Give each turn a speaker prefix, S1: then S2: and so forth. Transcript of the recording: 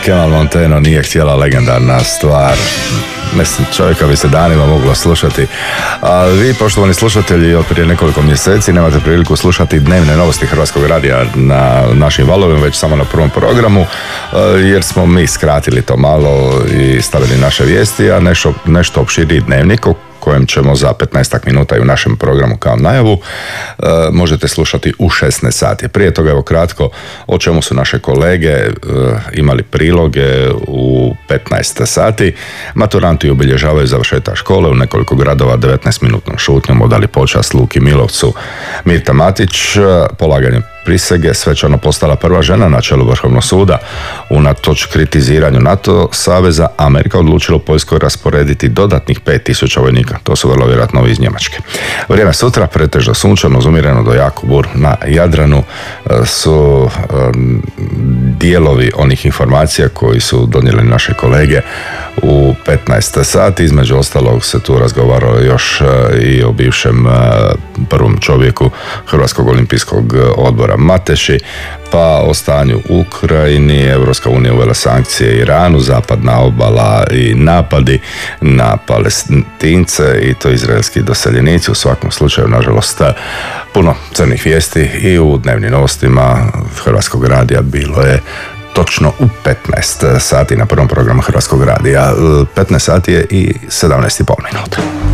S1: Kemal Monteno nije htjela, legendarna stvar. Mislim, čovjeka bi se danima moglo slušati. A vi, poštovani slušatelji, od prije nekoliko mjeseci nemate priliku slušati dnevne novosti Hrvatskog radija na našim valovima, već samo na prvom programu, jer smo mi skratili to malo i stavili naše vijesti, a nešto opširniji dnevnik o kojem ćemo za 15 minuta i u našem programu kao najavu možete slušati u 16 sati. Prije toga, evo kratko, o čemu su naše kolege imali priloge u 15 sati. Maturanti obilježavaju završetak škole u nekoliko gradova 19-minutnom šutnjom, odali počast Luki Milovcu. Mirta Matić polaganjem prisege svečano postala prva žena na čelu Vrhovnog suda. Unatoč kritiziranju NATO saveza, Amerika odlučila u Poljskoj rasporediti dodatnih 5000 vojnika. To su vrlo vjerojatno iz Njemačke. Vrijeme sutra pretežno sunčano, umireno do jako bur na Jadranu su dijelovi onih informacija koji su donijeli naše kolege u 15 sati. Između ostalog se tu razgovaralo još i o bivšem prvom čovjeku Hrvatskog olimpijskog odbora Mateši, pa o stanju u Ukrajini. Europska unija uvela sankcije Iranu, zapadna obala i napadi na Palestince i to izraelski doseljenici. U svakom slučaju, nažalost, puno crnih vijesti i u dnevnim novostima Hrvatskog radija bilo je točno u 15 sati na prvom programu Hrvatskog radija. 15 sati je i 17,5 minuta.